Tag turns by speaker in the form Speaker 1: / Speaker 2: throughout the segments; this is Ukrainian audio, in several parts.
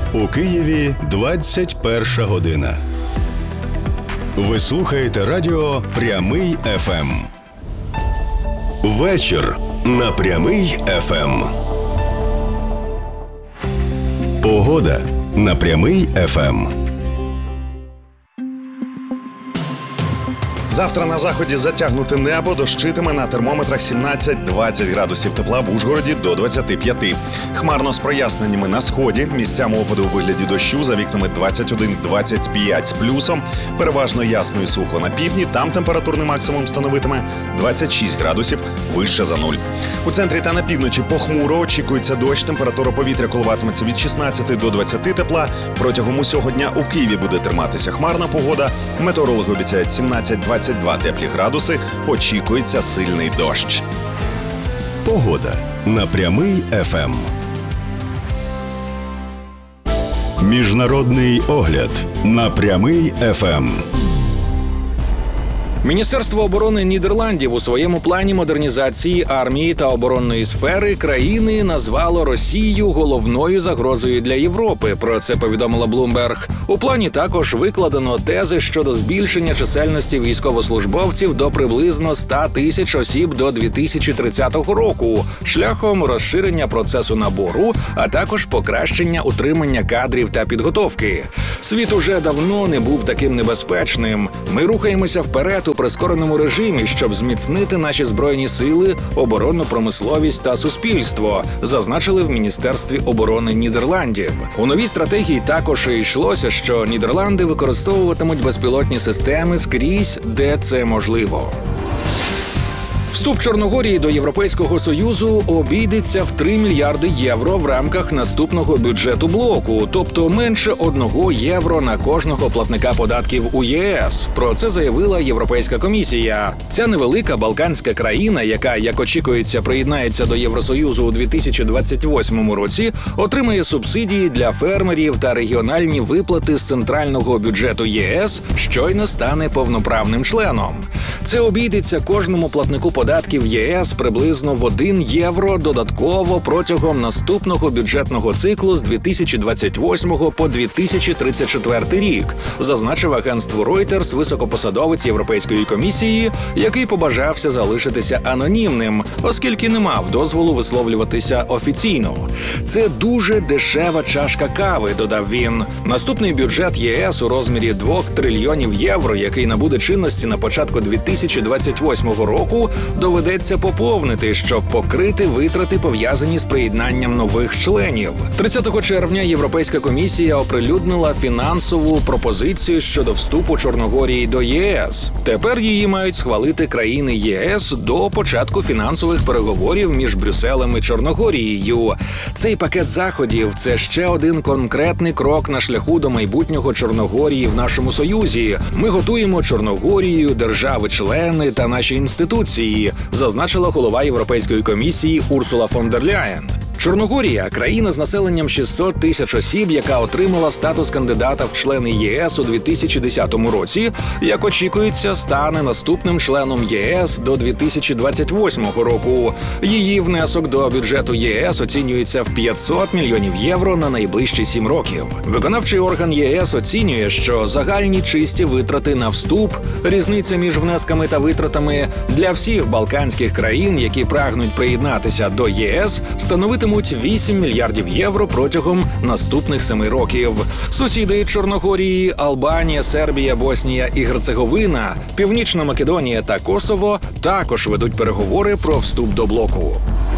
Speaker 1: У Києві 21 година. Ви слухаєте радіо «Прямий ФМ». Вечір на «Прямий ФМ». Погода на «Прямий ФМ».
Speaker 2: Завтра на заході затягнуте небо, дощитиме, на термометрах 17-20 градусів тепла, в Ужгороді до 25. Хмарно з проясненнями на сході, місцями опади у вигляді дощу, за вікнами 21-25 з плюсом. Переважно ясно і сухо на півдні, там температурний максимум становитиме 26 градусів, вище за нуль. У центрі та на півночі похмуро, очікується дощ, температура повітря коливатиметься від 16 до 20 тепла. Протягом усього дня у Києві буде триматися хмарна погода. Метеорологи обіцяють 17-22 теплі градуси, очікується сильний дощ.
Speaker 1: Погода на «Прямий ФМ». Міжнародний огляд на «Прямий ФМ».
Speaker 3: Міністерство оборони Нідерландів у своєму плані модернізації армії та оборонної сфери країни назвало Росію головною загрозою для Європи. Про це повідомила Bloomberg. У плані також викладено тези щодо збільшення чисельності військовослужбовців до приблизно 100 тисяч осіб до 2030 року, шляхом розширення процесу набору, а також покращення утримання кадрів та підготовки. Світ уже давно не був таким небезпечним. Ми рухаємося вперед у прискореному режимі, щоб зміцнити наші збройні сили, оборонну промисловість та суспільство, зазначили в Міністерстві оборони Нідерландів. У новій стратегії також йшлося, що Нідерланди використовуватимуть безпілотні системи скрізь, де це можливо. Вступ Чорногорії до Європейського Союзу обійдеться в 3 мільярди євро в рамках наступного бюджету блоку, тобто менше 1 євро на кожного платника податків у ЄС. Про це заявила Європейська комісія. Ця невелика балканська країна, яка, як очікується, приєднається до Євросоюзу у 2028 році, отримає субсидії для фермерів та регіональні виплати з центрального бюджету ЄС, щойно стане повноправним членом. Це обійдеться кожному платнику податків ЄС приблизно в 1 євро додатково протягом наступного бюджетного циклу з 2028 по 2034 рік, зазначив агентству Reuters високопосадовець Європейської комісії, який побажався залишитися анонімним, оскільки не мав дозволу висловлюватися офіційно. Це дуже дешева чашка кави, додав він. Наступний бюджет ЄС у розмірі 2 трильйонів євро, який набуде чинності на початку 2028 року, доведеться поповнити, щоб покрити витрати, пов'язані з приєднанням нових членів. 30 червня Європейська комісія оприлюднила фінансову пропозицію щодо вступу Чорногорії до ЄС. Тепер її мають схвалити країни ЄС до початку фінансових переговорів між Брюсселем і Чорногорією. Цей пакет заходів – це ще один конкретний крок на шляху до майбутнього Чорногорії в нашому Союзі. Ми готуємо Чорногорію, держави-члени та наші інституції, зазначила голова Європейської комісії Урсула фон дер Ляєн. Чорногорія – країна з населенням 600 тисяч осіб, яка отримала статус кандидата в члени ЄС у 2010 році, як очікується, стане наступним членом ЄС до 2028 року. Її внесок до бюджету ЄС оцінюється в 500 мільйонів євро на найближчі 7 років. Виконавчий орган ЄС оцінює, що загальні чисті витрати на вступ, різниця між внесками та витратами для всіх балканських країн, які прагнуть приєднатися до ЄС, становитимуть 8 мільярдів євро протягом наступних 7 років. Сусіди Чорногорії – Албанія, Сербія, Боснія і Герцеговина, Північна Македонія та Косово – також ведуть переговори про вступ до блоку.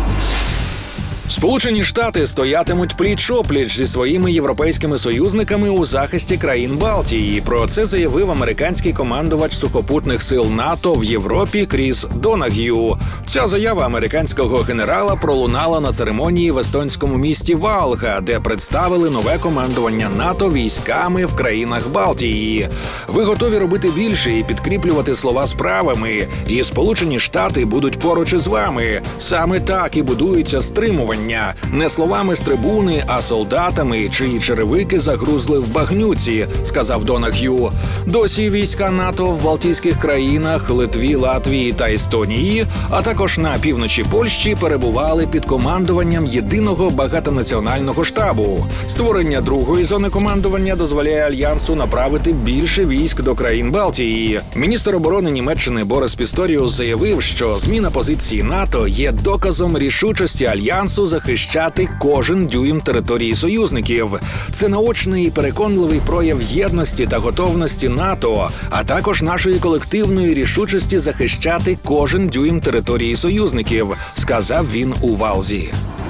Speaker 3: Сполучені Штати стоятимуть пліч-опліч зі своїми європейськими союзниками у захисті країн Балтії. Про це заявив американський командувач сухопутних сил НАТО в Європі Кріс Донаг'ю. Ця заява американського генерала пролунала на церемонії в естонському місті Валга, де представили нове командування НАТО військами в країнах Балтії. Ви готові робити більше і підкріплювати слова справами, і Сполучені Штати будуть поруч із вами. Саме так і будується стримування командування. Не словами з трибуни, а солдатами, чиї черевики загрузли в багнюці, сказав Донах'ю. Досі війська НАТО в Балтійських країнах, Литві, Латвії та Естонії, а також на півночі Польщі перебували під командуванням єдиного багатонаціонального штабу. Створення другої зони командування дозволяє Альянсу направити більше військ до країн Балтії. Міністр оборони Німеччини Борис Пісторіус заявив, що зміна позиції НАТО є доказом рішучості Альянсу захищати кожен дюйм території союзників. Це наочний і переконливий прояв єдності та готовності НАТО, а також нашої колективної рішучості захищати кожен дюйм території союзників, сказав він у Валзі.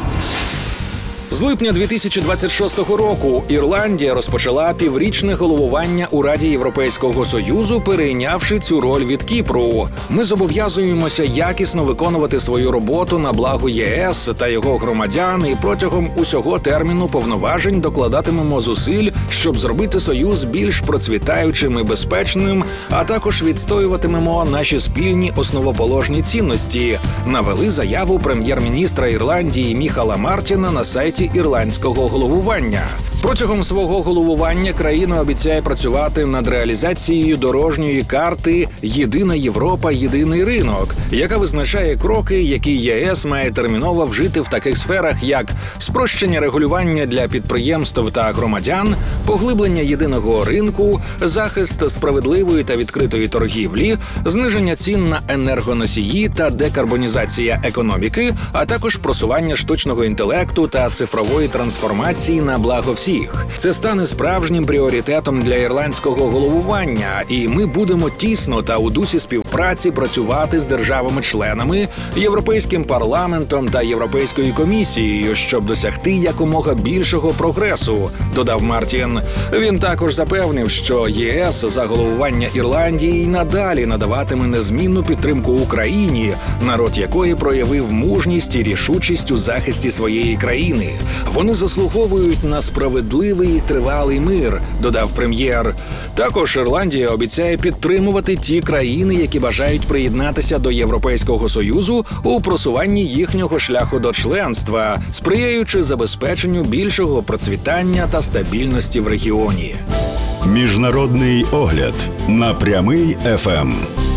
Speaker 3: З липня 2026 року Ірландія розпочала піврічне головування у Раді Європейського Союзу, перейнявши цю роль від Кіпру. Ми зобов'язуємося якісно виконувати свою роботу на благо ЄС та його громадян і протягом усього терміну повноважень докладатимемо зусиль, щоб зробити Союз більш процвітаючим і безпечним, а також відстоюватимемо наші спільні основоположні цінності, навели заяву прем'єр-міністра Ірландії Міхала Мартіна на сайті ірландського головування. Протягом свого головування країна обіцяє працювати над реалізацією дорожньої карти «Єдина Європа. Єдиний ринок», яка визначає кроки, які ЄС має терміново вжити в таких сферах, як спрощення регулювання для підприємств та громадян, поглиблення єдиного ринку, захист справедливої та відкритої торгівлі, зниження цін на енергоносії та декарбонізація економіки, а також просування штучного інтелекту та цифрової трансформації на благо всіх. Це стане справжнім пріоритетом для ірландського головування, і ми будемо тісно та у дусі співпраці працювати з державами-членами, Європейським парламентом та Європейською комісією, щоб досягти якомога більшого прогресу, додав Мартін. Він також запевнив, що ЄС за головування Ірландії й надалі надаватиме незмінну підтримку Україні, народ якої проявив мужність і рішучість у захисті своєї країни. Вони заслуговують на справедливий і тривалий мир, додав прем'єр. Також Ірландія обіцяє підтримувати ті країни, які бажають приєднатися до Європейського Союзу у просуванні їхнього шляху до членства, сприяючи забезпеченню більшого процвітання та стабільності в регіоні.
Speaker 1: Міжнародний огляд на Прямий ФМ.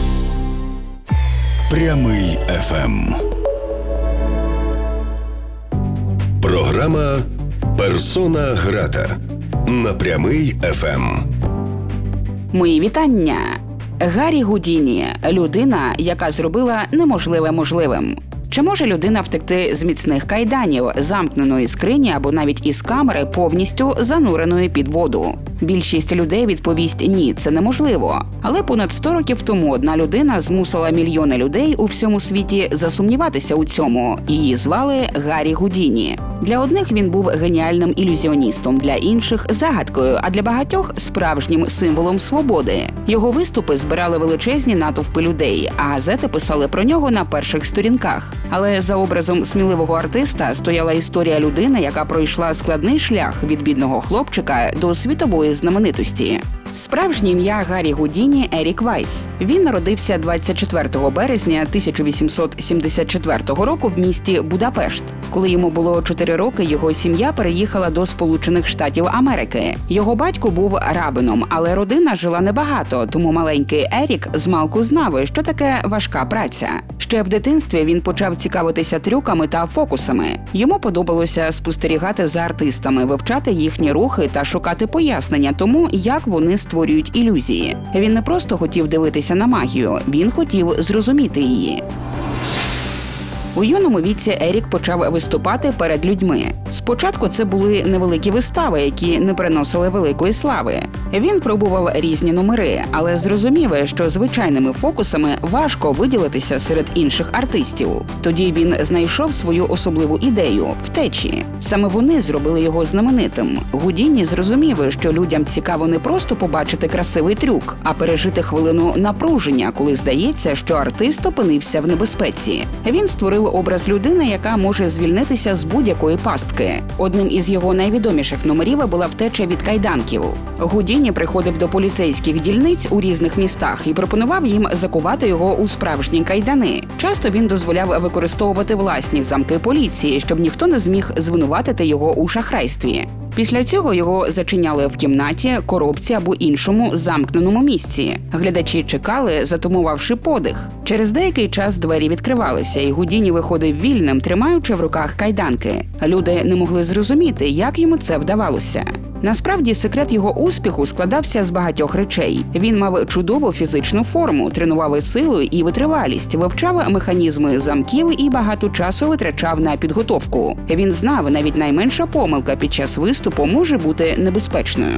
Speaker 1: Прямий ФМ. Програма «Персона грата» на Прямий ФМ.
Speaker 4: Мої вітання! Гаррі Гудіні – людина, яка зробила неможливе можливим. Чи може людина втекти з міцних кайданів, замкненої скрині або навіть із камери, повністю зануреної під воду? Більшість людей відповість «ні, це неможливо». Але понад 100 років тому одна людина змусила мільйони людей у всьому світі засумніватися у цьому. Її звали Гаррі Гудіні. Для одних він був геніальним ілюзіоністом, для інших – загадкою, а для багатьох – справжнім символом свободи. Його виступи збирали величезні натовпи людей, а газети писали про нього на перших сторінках. Але за образом сміливого артиста стояла історія людини, яка пройшла складний шлях від бідного хлопчика до світової знаменитості. Справжнє ім'я Гаррі Гудіні – Ерік Вайс. Він народився 24 березня 1874 року в місті Будапешт. Коли йому було 4 роки, його сім'я переїхала до Сполучених Штатів Америки. Його батько був рабином, але родина жила небагато, тому маленький Ерік змалку знав, що таке важка праця. Ще в дитинстві він почав цікавитися трюками та фокусами. Йому подобалося спостерігати за артистами, вивчати їхні рухи та шукати пояснення тому, як вони створюють ілюзії. Він не просто хотів дивитися на магію, він хотів зрозуміти її. У юному віці Ерік почав виступати перед людьми. Спочатку це були невеликі вистави, які не приносили великої слави. Він пробував різні номери, але зрозумів, що звичайними фокусами важко виділитися серед інших артистів. Тоді він знайшов свою особливу ідею – втечі. Саме вони зробили його знаменитим. Гудіні зрозумів, що людям цікаво не просто побачити красивий трюк, а пережити хвилину напруження, коли здається, що артист опинився в небезпеці. Він створив створив образ людини, яка може звільнитися з будь-якої пастки. Одним із його найвідоміших номерів була втеча від кайданків. Гудіні приходив до поліцейських дільниць у різних містах і пропонував їм закувати його у справжні кайдани. Часто він дозволяв використовувати власні замки поліції, щоб ніхто не зміг звинуватити його у шахрайстві. Після цього його зачиняли в кімнаті, коробці або іншому замкненому місці. Глядачі чекали, затумувавши подих. Через деякий час двері відкривалися, і Гудіні виходив вільним, тримаючи в руках кайданки. Люди не могли зрозуміти, як йому це вдавалося. Насправді, секрет його успіху складався з багатьох речей. Він мав чудову фізичну форму, тренував силу і витривалість, вивчав механізми замків і багато часу витрачав на підготовку. Він знав, навіть найменша помилка під час виступу може бути небезпечною.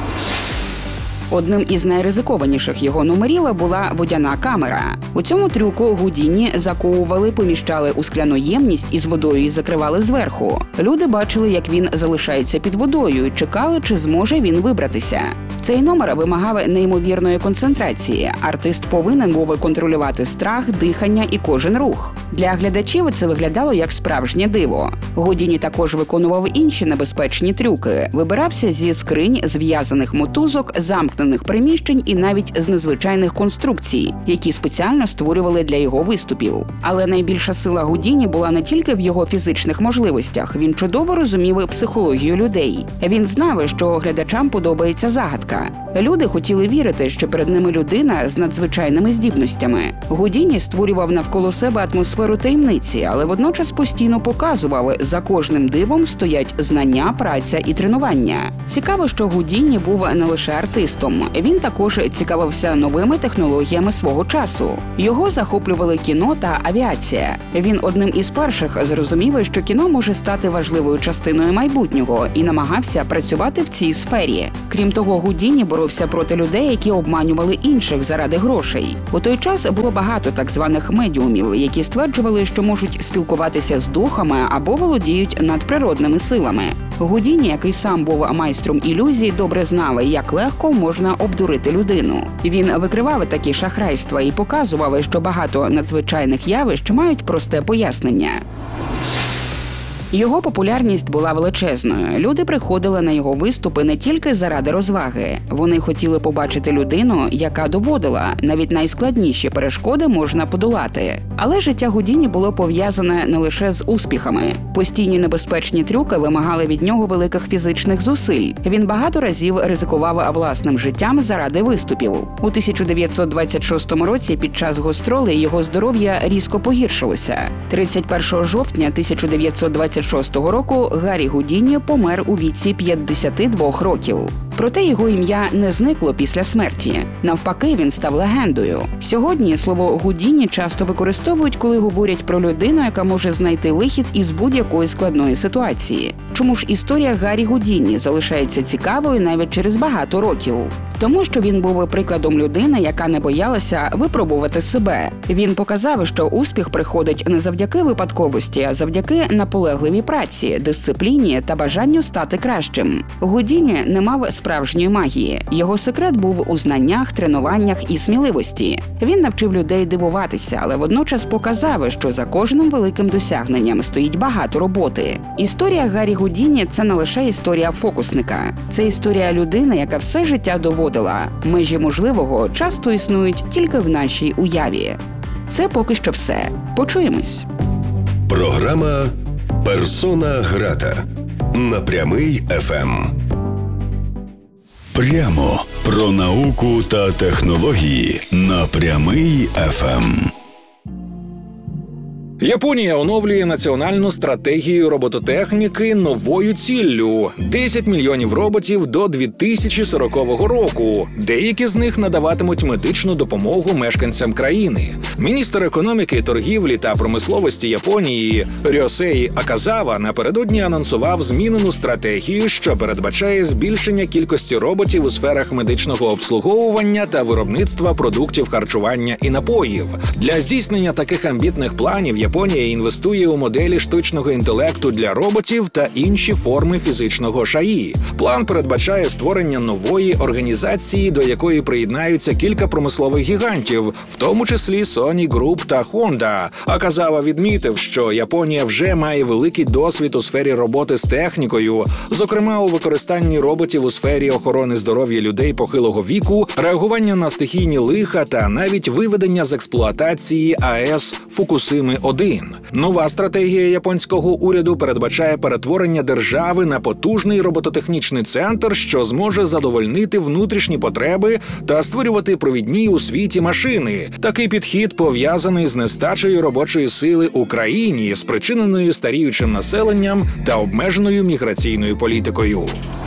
Speaker 4: Одним із найризикованіших його номерів була водяна камера. У цьому трюку Гудіні заковували, поміщали у скляну ємність із водою і закривали зверху. Люди бачили, як він залишається під водою, і чекали, чи зможе він вибратися. Цей номер вимагав неймовірної концентрації. Артист повинен був контролювати страх, дихання і кожен рух. Для глядачів це виглядало як справжнє диво. Гудіні також виконував інші небезпечні трюки. Вибирався зі скринь, зв'язаних мотузок, замкнених приміщень і навіть з незвичайних конструкцій, які спеціально створювали для його виступів. Але найбільша сила Гудіні була не тільки в його фізичних можливостях. Він чудово розумів психологію людей. Він знав, що глядачам подобається загадка. Люди хотіли вірити, що перед ними людина з надзвичайними здібностями. Гудіні створював навколо себе атмосферу таємниці, але водночас постійно показував, за кожним дивом стоять знання, праця і тренування. Цікаво, що Гудіні був не лише артистом. Він також цікавився новими технологіями свого часу. Його захоплювали кіно та авіація. Він одним із перших зрозумів, що кіно може стати важливою частиною майбутнього і намагався працювати в цій сфері. Крім того, Гудіні боровся проти людей, які обманювали інших заради грошей. У той час було багато так званих медіумів, які стверджували, що можуть спілкуватися з духами або володіють надприродними силами. Гудіні, який сам був майстром ілюзій, добре знав, як легко можна обдурити людину. Він викривав такі шахрайства і показував, що багато надзвичайних явищ мають просте пояснення. Його популярність була величезною. Люди приходили на його виступи не тільки заради розваги. Вони хотіли побачити людину, яка доводила, навіть найскладніші перешкоди можна подолати. Але життя Гудіні було пов'язане не лише з успіхами. Постійні небезпечні трюки вимагали від нього великих фізичних зусиль. Він багато разів ризикував власним життям заради виступів. У 1926 році під час гастролей його здоров'я різко погіршилося. 31 жовтня 1926 року Гаррі Гудіні помер у віці 52 років. Проте його ім'я не зникло після смерті. Навпаки, він став легендою. Сьогодні слово Гудіні часто використовують, коли говорять про людину, яка може знайти вихід із будь-якої складної ситуації. Чому ж історія Гаррі Гудіні залишається цікавою навіть через багато років? Тому що він був прикладом людини, яка не боялася випробувати себе. Він показав, що успіх приходить не завдяки випадковості, а завдяки наполегливій праці, дисципліні та бажанню стати кращим. Гудіні не мав справжньої магії. Його секрет був у знаннях, тренуваннях і сміливості. Він навчив людей дивуватися, але водночас показав, що за кожним великим досягненням стоїть багато роботи. Історія Гаррі Гудіні – це не лише історія фокусника. Це історія людини, яка все життя доводила. Межі можливого часто існують тільки в нашій уяві. Це поки що все. Почуємось.
Speaker 1: Програма «Персона грата» на Прямий ФМ. Прямо про науку та технології на Прямий ФМ.
Speaker 3: Японія оновлює національну стратегію робототехніки новою ціллю – 10 мільйонів роботів до 2040 року. Деякі з них надаватимуть медичну допомогу мешканцям країни. Міністр економіки, торгівлі та промисловості Японії Рьосей Аказава напередодні анонсував змінену стратегію, що передбачає збільшення кількості роботів у сферах медичного обслуговування та виробництва продуктів харчування і напоїв. Для здійснення таких амбітних планів Японія інвестує у моделі штучного інтелекту для роботів та інші форми фізичного ШАІ. План передбачає створення нової організації, до якої приєднаються кілька промислових гігантів, в тому числі Sony Group та Honda. Аказава відмітив, що Японія вже має великий досвід у сфері роботи з технікою, зокрема у використанні роботів у сфері охорони здоров'я людей похилого віку, реагування на стихійні лиха та навіть виведення з експлуатації АЕС Фукусими-1. Нова стратегія японського уряду передбачає перетворення держави на потужний робототехнічний центр, що зможе задовольнити внутрішні потреби та створювати провідні у світі машини. Такий підхід пов'язаний з нестачею робочої сили у країні, спричиненою старіючим населенням та обмеженою міграційною політикою.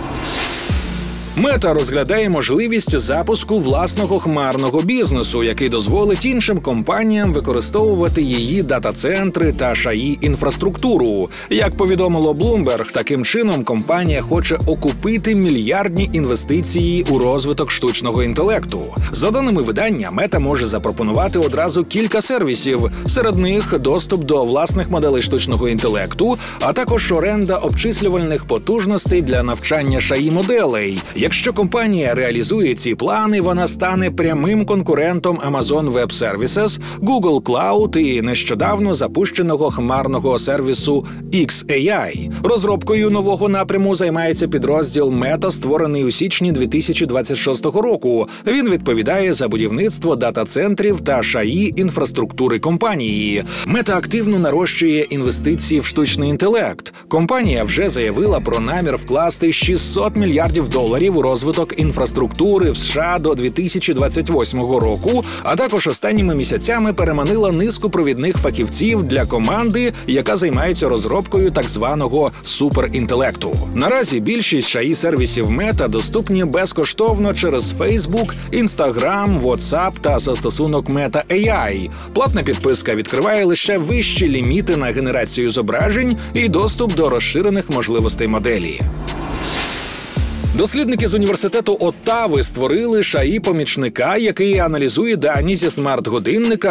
Speaker 3: Мета розглядає можливість запуску власного хмарного бізнесу, який дозволить іншим компаніям використовувати її дата-центри та ШАІ-інфраструктуру. Як повідомило Bloomberg, таким чином компанія хоче окупити мільярдні інвестиції у розвиток штучного інтелекту. За даними видання, Мета може запропонувати одразу кілька сервісів. Серед них доступ до власних моделей штучного інтелекту, а також оренда обчислювальних потужностей для навчання ШАІ-моделей. Якщо компанія реалізує ці плани, вона стане прямим конкурентом Amazon Web Services, Google Cloud і нещодавно запущеного хмарного сервісу xAI. Розробкою нового напряму займається підрозділ Meta, створений у січні 2026 року. Він відповідає за будівництво дата-центрів та ШАІ-інфраструктури компанії. Meta активно нарощує інвестиції в штучний інтелект. Компанія вже заявила про намір вкласти $600 мільярдів у розвиток інфраструктури в США до 2028 року, а також останніми місяцями переманила низку провідних фахівців для команди, яка займається розробкою так званого суперінтелекту. Наразі більшість ШАІ-сервісів Meta доступні безкоштовно через Facebook, Instagram, WhatsApp та застосунок Meta AI. Платна підписка відкриває лише вищі ліміти на генерацію зображень і доступ до розширених можливостей моделі. Дослідники з університету Оттави створили ШАІ-помічника, який аналізує дані зі смарт-годинника